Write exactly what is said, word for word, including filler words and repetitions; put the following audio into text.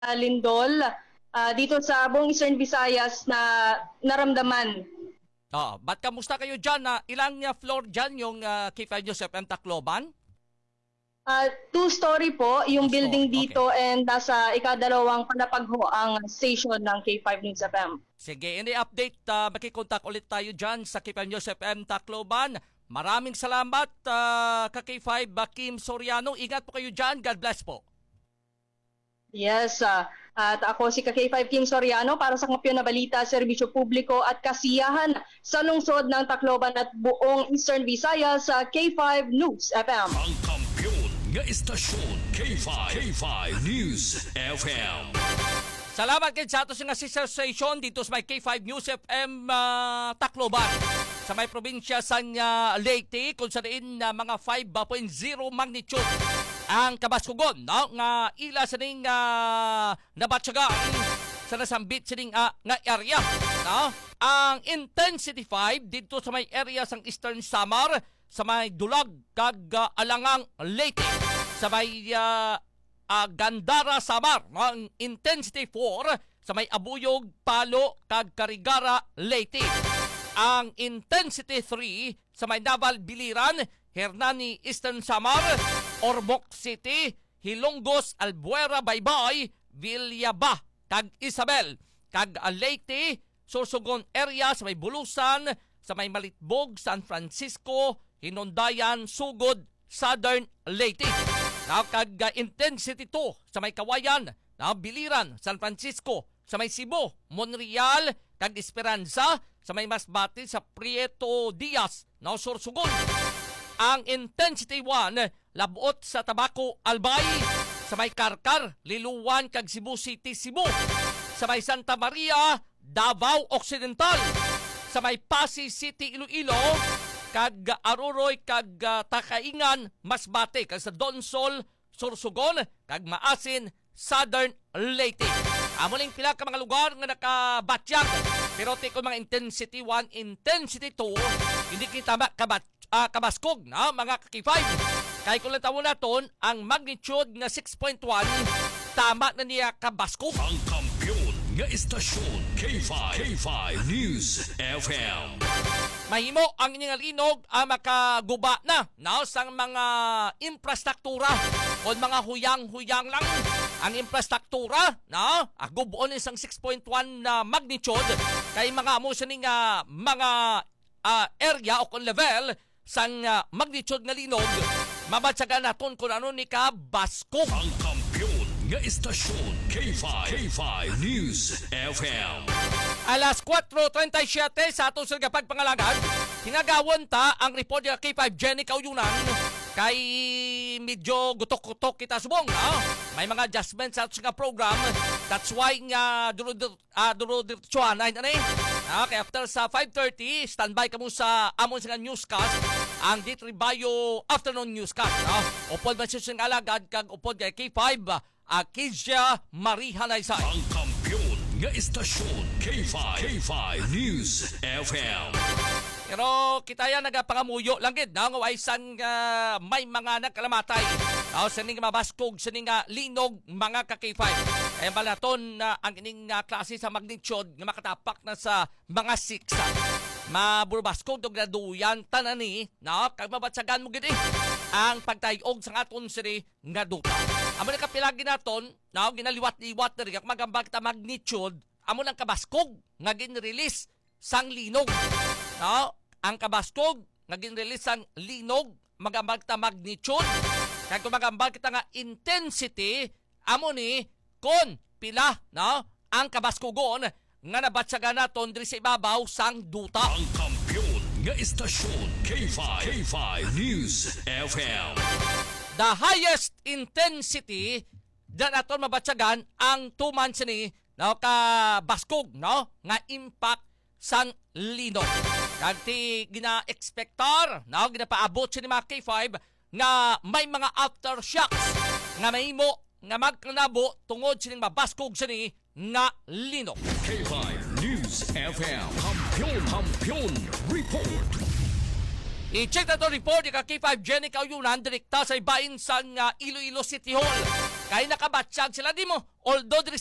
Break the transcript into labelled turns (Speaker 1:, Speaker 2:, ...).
Speaker 1: uh, lindol uh, dito sa buong Eastern Visayas na naramdaman.
Speaker 2: Oh, ba't kamusta kayo dyan? Uh, ilang uh, floor dyan yung uh, K five News F M Tacloban?
Speaker 1: Uh, two-story po yung
Speaker 2: Two
Speaker 1: building
Speaker 2: story,
Speaker 1: dito and nasa ikadalawang palapag ho ang station ng K five News F M.
Speaker 2: Sige, any update, uh, makikontak ulit tayo dyan sa K five News F M Tacloban. Maraming salamat uh, ka K five, uh, Kim Soriano. Ingat po kayo dyan. God bless po.
Speaker 1: Yes, uh, at ako si K five Kim Soriano para sa Kampiyon na Balita, Serbisyo Publiko at Kasiyahan sa lungsod ng Tacloban at buong Eastern Visayas sa K five News F M.
Speaker 3: Ang kampiyon nga istasyon K five, K five News F M.
Speaker 2: Salamat kay sa ato nga sister station dito sa may K five News F M uh, Tacloban. Sa may probinsya sa uh, Leyte kung saan uh, mga five point zero magnitude ang kabaskugon, no? Nga ila sa ning uh, nabatsagaan sa nasambit sa ning uh, nga area, no? Ang intensity five dito sa may area sang Eastern Samar, sa may Dulag kag uh, Alangang Leyte, sa may uh, uh, Gandara Samar, no? Ang intensity four sa may Abuyog, Palo kag Carigara Leyte. Ang intensity three sa may Naval Biliran, Hernani Eastern Samar, Ormoc City, Hilongos, Albuera, Baybay, Villaba, kag Isabel, kag Leyte, Sorsogon area sa may Bulusan, sa may Malitbog, San Francisco, Hinondayan, Sugod, Southern Leyte. Now, kag uh, intensity two sa may Kawayan, na Biliran, San Francisco, sa may Cebu, Monreal, kag Esperanza, sa may Masbate, sa Prieto Diaz, na Sorsogon. Ang intensity one, labot sa Tabaco, Albay, sa may Karkar, Liluwan, kag Cebu City, Cebu, sa may Santa Maria, Davao Occidental, sa may Pasig City, Iloilo, kag Aruroy, kag uh, Takaingan, Masbate, kag sa Donsol, Sorsogon, kag Maasin, Southern Leyte. Amo ning pila ka mga lugar nga nakabatyag. Pero tiko mga intensity one, intensity two, hindi kita makabat uh, kabaskog na mga K five. Kay kung lang naton ang magnitude nga six point one, tama na niya kabaskog.
Speaker 3: Ang kampiyon nga istasyon K five, K five News F M.
Speaker 2: Mahimo ang inyong linog ang makaguba na no, sa mga infrastruktura o mga huyang-huyang lang ang infrastruktura no, agubuon isang six point one na magnitude kay mga amo sa ning uh, mga uh, area o kung level sang uh, magnitude nga linog mabatsagan naton kung ano ni ka baskog.
Speaker 3: Ang kampiyon nga istasyon K five, K five News F M.
Speaker 2: Alas four thirty-seven sa atong sagapag pangalagan, hinagawon ta ang report ng K five Jenny Kauyunan kay medyo gutok-gutok kita subong. No? May mga adjustments sa atong program. That's why nga duro-diretsuhan na ito na. Okay, after sa five thirty, standby ka mo sa amon sa newscast, ang D three Bio afternoon newscast. No? Upod man siya siyang alagad kag upod kay K five, Akizia Marihanayzay.
Speaker 3: Ang kampiyon nga istasyon K five, K five News F M.
Speaker 2: Pero kita yan nagapangamuyo lang gid na nga waisan uh, may mga nagkalamatay. Aw sa ning mabaskog sa ning uh, linog mga ka K five. Kaya balaton na uh, ang ining uh, klase sa magnitude nga makatapak na sa mga six. Maburbaskog dog graduyan tanani no kag mabatsagan mo gid eh, ang pagtayog sa aton siri nga duta. Amo na kapilagi naton no ginaliwat-liwat diri kag magambag ta magnitude amo nang kabaskog nga gin-release sang linog. No, ang kabaskog nga gin-release sang linog magambag ta magnitude kag kung magambag kita nga intensity amo ni kon pila no ang kabaskogon nga nabatsagan naton diri sa ibabaw sang duta.
Speaker 3: Ang kampiyon nga istasyon K five, K five News F M.
Speaker 2: The highest intensity dan aton mabatsagan ang two months ni no ka baskog no nga impact sang linog. Kag ti gina-expectar no ginapaabot sa ni mga K five nga may mga aftershocks nga mahimo nga magkanabo tungod sining mabaskog sa ni nga linog.
Speaker 3: K five News F M. Kampiyon, kampiyon report.
Speaker 2: I-check na to report ni K five Jenny Kauyunan direkta sa ibahin sa uh, Iloilo City Hall. Kaya nakabatsyag sila di mo. Although